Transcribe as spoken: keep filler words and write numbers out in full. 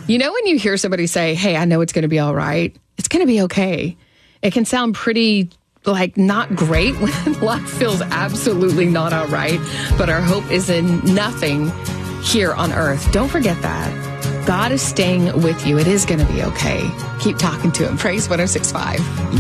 You know, when you hear somebody say, hey, I know it's going to be all right, it's going to be okay. It can sound pretty, like, not great when life feels absolutely not all right, but our hope is in nothing here on earth. Don't forget that. God is staying with you. It is going to be okay. Keep talking to him. Praise one oh six point five.